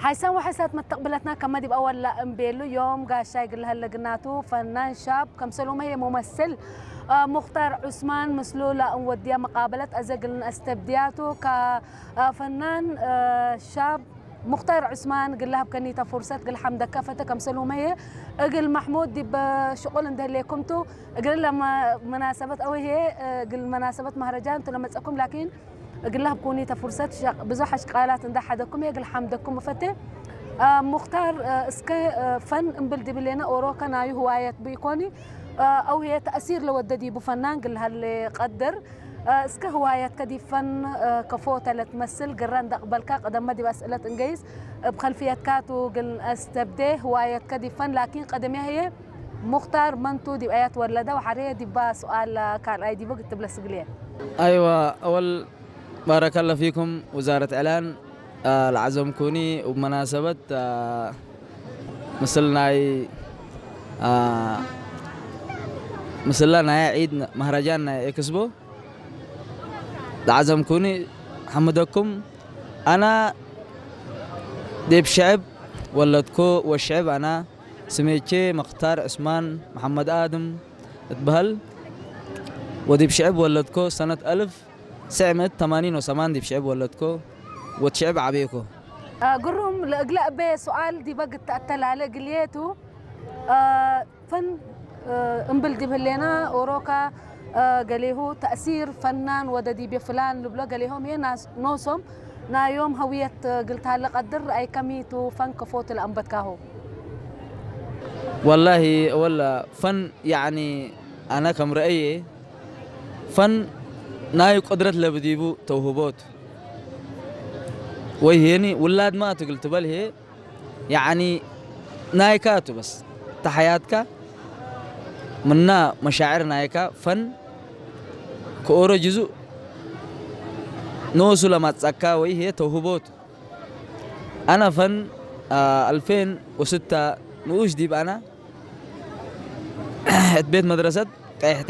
حيسان وحسات مستقبلتنا كما دي بأول لا مبيلو يوم قاعد شايق لها لقناتو فنان شاب كمسلوم هي ممثل مختار عثمان مسلولة وديا مقابلة أزقل استبدياتو كفنان شاب مختار عثمان قل لها بكنيتا فرصة قل حمد كافته كمسلوم هي قل محمود دي بشغل انده ليكمتو قل لما مناسبة أو هي قل مناسبة مهرجان تلما تسأكم لكن قل لها بكوني تفرصة بزوح اشقالات عند حدكم يقل حمدكم فتة مختار اسكا فن امبلدي بلينا اوروكا نايو هوايات بيكوني او هي تأثير لوددي بفنان قل هاللي قدر اسكا هوايات كدي فن كفوتة لتمثل قران دقبلكا قدم مدي بأسئلة انجيز بخلفيات كاتو قل استبدي هوايات كدي فن لكن قدمي هي مختار منتو دي بآيات ولده وحريه دي با سؤال كان اي دي بقى تبلا سقليه. ايوه اول بارك الله فيكم وزارة إعلان العزم كوني وبمناسبة مثلنا مثلنا عيد مهرجان إكسبو العزم كوني حمدكم أنا ديب شعب ولدكو والشعب أنا سميتشي مختار عثمان محمد آدم اتبهل وديب شعب ولدكو سنة 1988 دي بشعب ولدكو وتشعب عبيكو قرهم لأقلق بي سؤال دي بقى تأتل على قليتو فن امبلدي بهلينا اوروكا قاليهو تأثير فنان وددي بفلان لبلا قاليهم هي ناس نوسم نا يوم هوية قلتها لك قدر اي كميتو فن كفوت الانبت كاهو والله ولا فن يعني انا كمرأيي فن ناي قدرة لبديبو توهبوت وهيني ولاد ما تقلت بل هي يعني نايكاتو بس تحياتك منا مشاعر نايكا فن كورو جزء نوسو لما تسكا وهي توهبوت انا فن 2006 نوش ديب انا بيت مدرسة